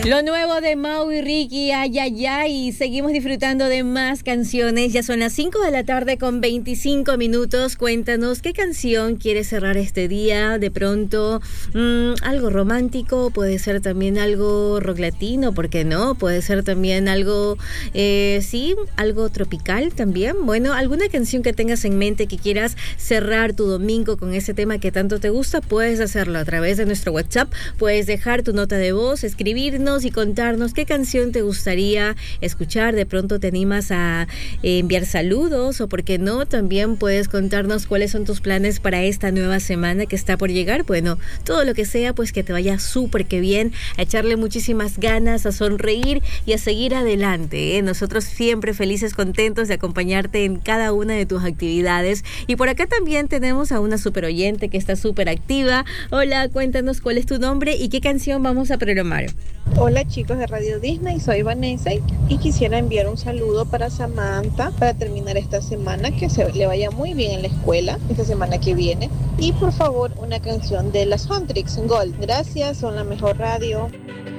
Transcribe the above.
Lo nuevo de Mau y Ricky, ay, ay, ay, y seguimos disfrutando de más canciones. Ya son las 5 de la tarde con 25 minutos. Cuéntanos qué canción quieres cerrar este día. De pronto, algo romántico, puede ser también algo rock latino, ¿por qué no? Puede ser también algo, sí, algo tropical también. Bueno, alguna canción que tengas en mente que quieras cerrar tu domingo con ese tema que tanto te gusta, puedes hacerlo a través de nuestro WhatsApp. Puedes dejar tu nota de voz, escribirnos y contarnos qué canción te gustaría escuchar. De pronto te animas a enviar saludos, o por qué no, también puedes contarnos cuáles son tus planes para esta nueva semana que está por llegar. Bueno, todo lo que sea, pues que te vaya súper que bien, a echarle muchísimas ganas, a sonreír y a seguir adelante, ¿eh? Nosotros siempre felices, contentos de acompañarte en cada una de tus actividades. Y por acá también tenemos a una súper oyente que está súper activa. Hola, cuéntanos cuál es tu nombre y qué canción vamos a programar. Hola chicos de Radio Disney, soy Vanessa y quisiera enviar un saludo para Samantha para terminar esta semana, que se le vaya muy bien en la escuela esta semana que viene. Y por favor una canción de las Huntrix, Gold. Gracias, son la mejor radio.